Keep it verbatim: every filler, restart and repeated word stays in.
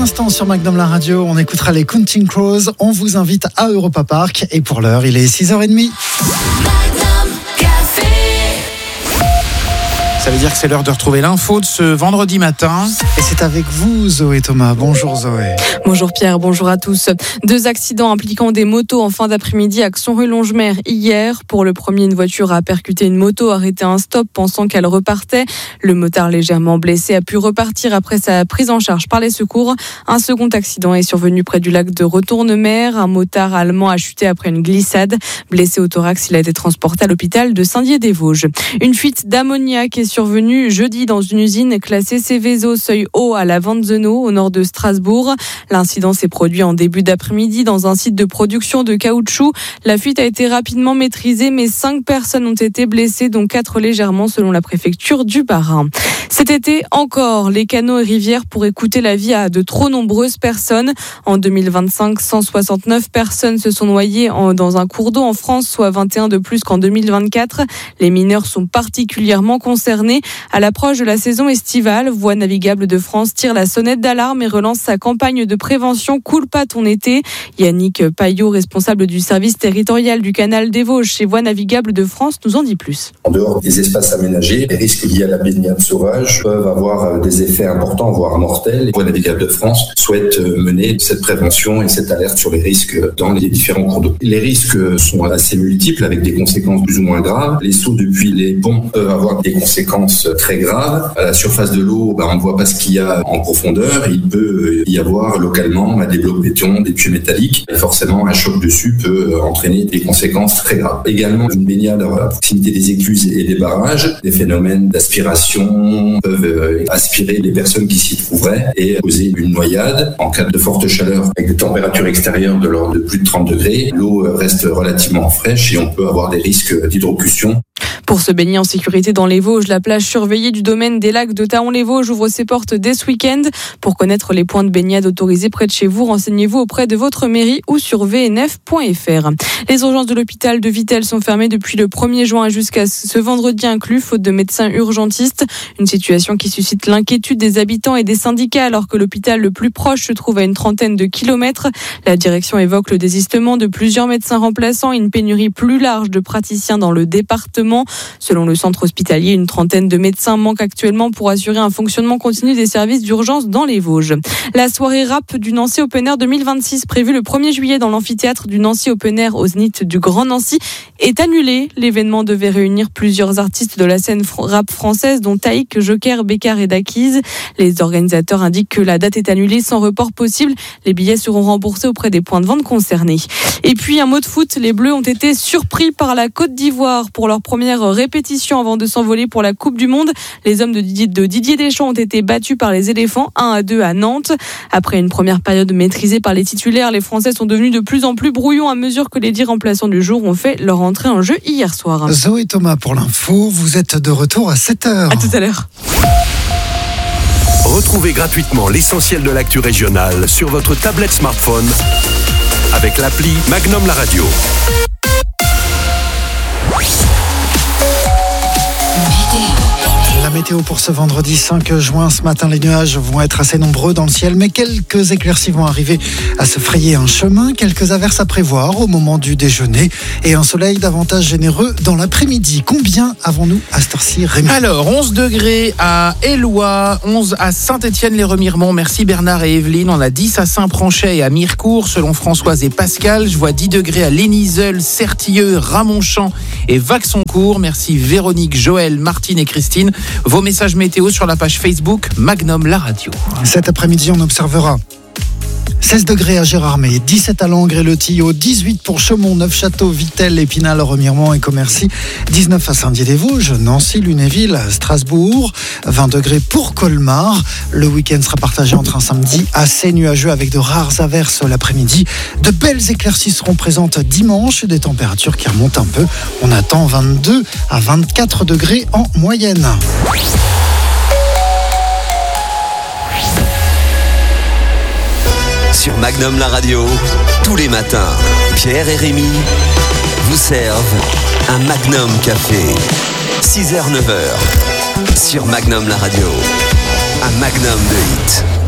l'instant sur Magnum la radio, on écoutera les Counting Crows. On vous invite à Europa Park et pour l'heure, il est six heures trente. Ça veut dire que c'est l'heure de retrouver l'info de ce vendredi matin. Et c'est avec vous, Zoé Thomas. Bonjour Zoé. Bonjour Pierre, bonjour à tous. Deux accidents impliquant des motos en fin d'après-midi à Xon-Rue-Longemer hier. Pour le premier, une voiture a percuté une moto, arrêté un stop pensant qu'elle repartait. Le motard légèrement blessé a pu repartir après sa prise en charge par les secours. Un second accident est survenu près du lac de Retournemer. Un motard allemand a chuté après une glissade. Blessé au thorax, il a été transporté à l'hôpital de Saint-Dié-des-Vosges. Une fuite d'ammoniac est survenue jeudi dans une usine classée Céveso seuil haut à la Vanzeno au nord de Strasbourg. L'incident s'est produit en début d'après-midi dans un site de production de caoutchouc. La fuite a été rapidement maîtrisée, mais cinq personnes ont été blessées, dont quatre légèrement selon la préfecture du Bas-Rhin. Cet été encore, les canaux et rivières pourraient coûter la vie à de trop nombreuses personnes. En deux mille vingt-cinq, cent soixante-neuf personnes se sont noyées en, dans un cours d'eau en France, soit vingt et un de plus qu'en deux mille vingt-quatre. Les mineurs sont particulièrement concernés. À l'approche de la saison estivale, Voies navigables de France tire la sonnette d'alarme et relance sa campagne de prévention Coule pas ton été. Yannick Paillot, responsable du service territorial du canal des Vosges chez Voies navigables de France, nous en dit plus. En dehors des espaces aménagés, les risques liés à la baignade sauvage peuvent avoir des effets importants, voire mortels. Voies navigables de France souhaite mener cette prévention et cette alerte sur les risques dans les différents cours d'eau. Les risques sont assez multiples avec des conséquences plus ou moins graves. Les sauts depuis les ponts peuvent avoir des conséquences très graves. À la surface de l'eau, ben, on ne voit pas ce qu'il y a en profondeur. Il peut y avoir localement des blocs béton, des puits métalliques. Et forcément, un choc dessus peut entraîner des conséquences très graves. Également, une baignade à proximité des écluses et des barrages, des phénomènes d'aspiration peuvent aspirer les personnes qui s'y trouveraient et causer une noyade. En cas de forte chaleur, avec des températures extérieures de l'ordre de plus de trente degrés, l'eau reste relativement fraîche et on peut avoir des risques d'hydrocution. Pour se baigner en sécurité dans les Vosges, la plage surveillée du domaine des lacs de Taon-les-Vosges ouvre ses portes dès ce week-end. Pour connaître les points de baignade autorisés près de chez vous, renseignez-vous auprès de votre mairie ou sur v n f point f r. Les urgences de l'hôpital de Vittel sont fermées depuis le premier juin jusqu'à ce vendredi inclus, faute de médecins urgentistes. Une situation qui suscite l'inquiétude des habitants et des syndicats alors que l'hôpital le plus proche se trouve à une trentaine de kilomètres. La direction évoque le désistement de plusieurs médecins remplaçants et une pénurie plus large de praticiens dans le département. Selon le centre hospitalier, une trentaine de médecins manquent actuellement pour assurer un fonctionnement continu des services d'urgence dans les Vosges. La soirée rap du Nancy Open Air deux mille vingt-six, prévue le premier juillet dans l'amphithéâtre du Nancy Open Air au Zénith du Grand Nancy, est annulée. L'événement devait réunir plusieurs artistes de la scène rap française, dont Taïk, Joker, Bécard et Dakiz. Les organisateurs indiquent que la date est annulée sans report possible. Les billets seront remboursés auprès des points de vente concernés. Et puis, un mot de foot, les Bleus ont été surpris par la Côte d'Ivoire pour leur première répétition avant de s'envoler pour la Coupe du Monde. Les hommes de Didier, de Didier Deschamps ont été battus par les éléphants un à deux à Nantes. Après une première période maîtrisée par les titulaires, les Français sont devenus de plus en plus brouillons à mesure que les dix remplaçants du jour ont fait leur entrée en jeu hier soir. Zoé Thomas pour l'info, vous êtes de retour à sept heures. À tout à l'heure. Retrouvez gratuitement l'essentiel de l'actu régionale sur votre tablette smartphone avec l'appli Magnum la radio. La météo pour ce vendredi cinq juin. Ce matin, les nuages vont être assez nombreux dans le ciel, mais quelques éclaircies vont arriver à se frayer un chemin. Quelques averses à prévoir au moment du déjeuner et un soleil davantage généreux dans l'après-midi. Combien avons-nous à cette heure-ci, Rémi ? Alors, onze degrés à Éloie, onze à Saint-Étienne-les-Remiremont. Merci Bernard et Evelyne. On a dix à Saint-Pranchet et à Mirecourt, selon Françoise et Pascal. Je vois dix degrés à Lénizeul, Certilleux, Ramonchamp et Vaxoncourt. Merci Véronique, Joël, Martine et Christine. Vos messages météo sur la page Facebook Magnum la radio. Cet après-midi, on observera seize degrés à Gérardmer, dix-sept à Langres et le Tillot, dix-huit pour Chaumont, Neufchâteau, Vittel, Épinal, Remiremont et Commercy, dix-neuf à Saint-Dié-des-Vosges, Nancy, Lunéville, Strasbourg, vingt degrés pour Colmar. Le week-end sera partagé entre un samedi assez nuageux avec de rares averses l'après-midi. De belles éclaircies seront présentes dimanche, des températures qui remontent un peu. On attend vingt-deux à vingt-quatre degrés en moyenne. Sur Magnum la radio, tous les matins, Pierre et Rémi vous servent un Magnum Café. six heures neuf heures sur Magnum la radio. Un Magnum de hit.